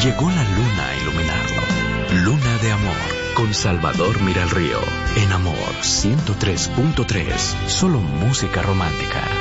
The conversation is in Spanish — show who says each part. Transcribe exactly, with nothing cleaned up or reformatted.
Speaker 1: Llegó la luna a iluminarlo. Luna de amor con Salvador Miralrío. En Amor ciento tres punto tres. Solo música romántica.